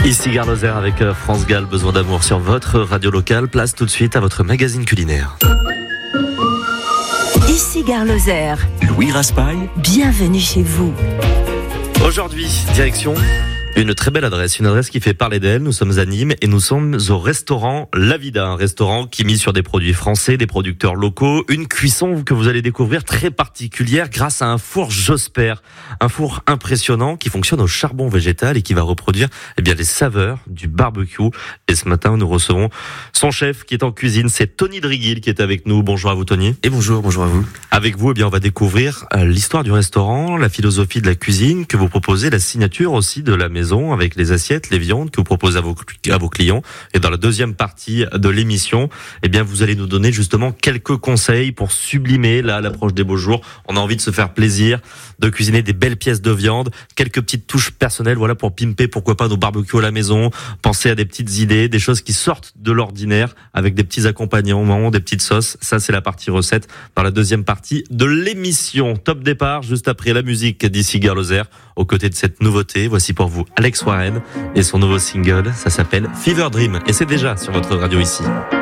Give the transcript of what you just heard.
Ici Gare Lozère avec France Gall, besoin d'amour sur votre radio locale. Place tout de suite à votre magazine culinaire. Ici Gare Lozère. Louis Raspail. Bienvenue chez vous. Aujourd'hui, direction une très belle adresse, une adresse qui fait parler d'elle. Nous sommes à Nîmes et nous sommes au restaurant La Vida, un restaurant qui mise sur des produits français, des producteurs locaux, une cuisson que vous allez découvrir très particulière grâce à un four Josper, un four impressionnant qui fonctionne au charbon végétal et qui va reproduire les saveurs du barbecue. Et ce matin, nous recevons son chef qui est en cuisine, c'est Tony Driguil qui est avec nous. Bonjour à vous Tony. Et bonjour à vous. Avec vous, on va découvrir l'histoire du restaurant, la philosophie de la cuisine que vous proposez, la signature aussi de la maison avec les assiettes, les viandes que vous proposez à vos clients. Et dans la deuxième partie de l'émission, vous allez nous donner justement quelques conseils pour sublimer l'approche des beaux jours. On a envie de se faire plaisir, de cuisiner des belles pièces de viande, quelques petites touches personnelles, pour pimper, pourquoi pas, nos barbecues à la maison, penser à des petites idées, des choses qui sortent de l'ordinaire avec des petits accompagnements, des petites sauces. Ça, c'est la partie recette dans la deuxième partie de l'émission. Top départ, juste après la musique d'Ici Gare Lozère. Aux côtés de cette nouveauté, voici pour vous Alex Warren et son nouveau single, ça s'appelle Fever Dream. Et c'est déjà sur votre radio ici.